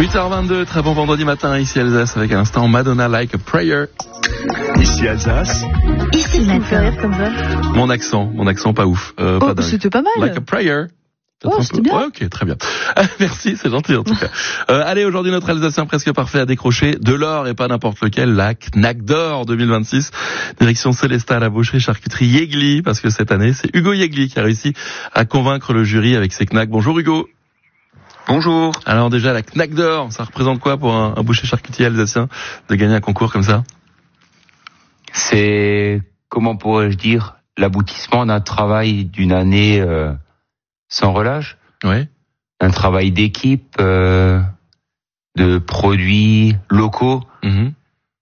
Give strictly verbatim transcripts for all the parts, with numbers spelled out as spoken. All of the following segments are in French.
huit heures vingt-deux, très bon vendredi matin ici Alsace avec à l'instant Madonna Like a Prayer. Ici Alsace. Ici Ça me fait rire comme ça. Mon accent, mon accent pas ouf. Euh, Oh, pas dingue. c'était pas mal. Like a Prayer. Oh, Un c'était peu. bien. Ouais, ok, très bien. Merci, c'est gentil en tout cas. Euh, allez, aujourd'hui notre Alsacien presque parfait a décroché de l'or et pas n'importe lequel, la Knack d'or deux mille vingt-six. Direction Célestat à la boucherie charcuterie Yegli, parce que cette année c'est Hugo Yegli qui a réussi à convaincre le jury avec ses knacks. Bonjour Hugo. Bonjour. Alors déjà la Knack d'or, ça représente quoi pour un, un boucher charcutier alsacien de gagner un concours comme ça? C'est, comment pourrais-je dire, l'aboutissement d'un travail d'une année euh, sans relâche. Ouais. Un travail d'équipe, euh, de produits locaux. Mm-hmm.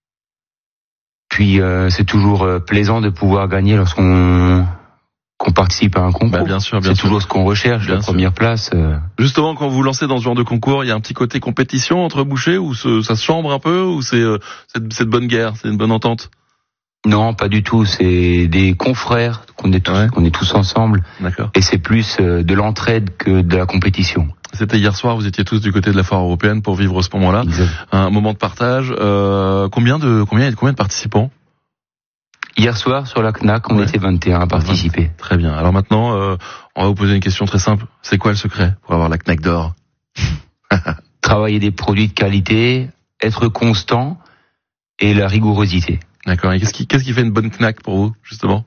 Puis euh, c'est toujours euh, plaisant de pouvoir gagner lorsqu'on qu'on participe à un concours. Bah, bien sûr, bien c'est sûr. toujours ce qu'on recherche, Bien la sûr. première place. Euh... Justement, quand vous lancez dans ce genre de concours, il y a un petit côté compétition entre bouchers ou ce, ça se chambre un peu ou c'est euh, c'est c'est de bonne guerre, c'est une bonne entente? Non, pas du tout. C'est des confrères qu'on est tous, Ouais. qu'on est tous ensemble. D'accord. Et c'est plus euh, de l'entraide que de la compétition. C'était hier soir, vous étiez tous du côté de la foire européenne pour vivre ce moment-là, Exact. un moment de partage. Euh, combien de combien combien de participants? Hier soir, sur la Knack, on Ouais. était vingt et un à participer. Très bien. Alors maintenant, euh, on va vous poser une question très simple. C'est quoi le secret pour avoir la Knack d'or? Travailler des produits de qualité, être constant et la rigourosité. D'accord. Et qu'est-ce qui qu'est-ce qui fait une bonne Knack pour vous, justement?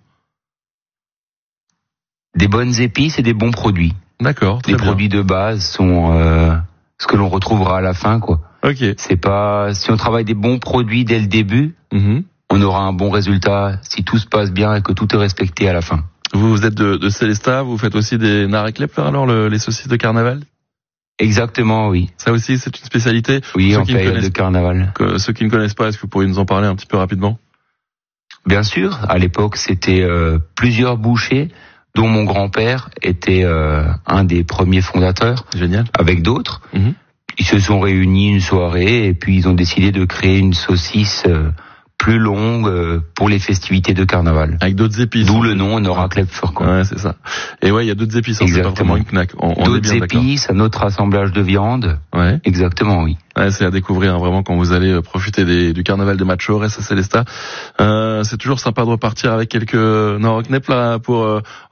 Des bonnes épices et des bons produits. D'accord. Très Les bien. produits de base sont euh, ce que l'on retrouvera à la fin, quoi. Ok. C'est pas si on travaille des bons produits dès le début, Mhm. on aura un bon résultat si tout se passe bien et que tout est respecté à la fin. Vous, vous êtes de, de Célestat, vous faites aussi des Narek-Lepfer, alors le, les saucisses de carnaval? Exactement, oui. Ça aussi, c'est une spécialité. Oui, Ceux en qui ne période connaissent de carnaval. Que ceux qui ne connaissent pas, est-ce que vous pourriez nous en parler un petit peu rapidement? Bien sûr, à l'époque, c'était euh, plusieurs bouchers, dont mon grand-père était euh, un des premiers fondateurs, Génial. avec d'autres. Mhm. Ils se sont réunis une soirée et puis ils ont décidé de créer une saucisse euh, plus longue euh, pour les festivités de carnaval. Avec d'autres épices. D'où le nom Nora-Klepfer. Ouais, c'est ça. Et ouais, il y a d'autres épices, hein, c'est pas Exactement. vraiment une Knack. On, on est D'autres bien d'accord. épices, un autre assemblage de viande. Ouais. Exactement, oui. Ouais, c'est à découvrir hein, vraiment quand vous allez euh, profiter des, du carnaval de Machores à Célestat. Euh, c'est toujours sympa de repartir avec quelques Narek-Lepfer là pour euh,